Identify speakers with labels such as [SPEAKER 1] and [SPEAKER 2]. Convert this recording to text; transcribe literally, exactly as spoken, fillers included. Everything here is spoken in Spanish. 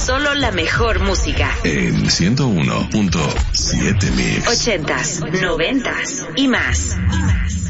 [SPEAKER 1] Solo la mejor música.
[SPEAKER 2] En ciento uno punto siete Mix.
[SPEAKER 1] Ochentas, noventas y más. Y más.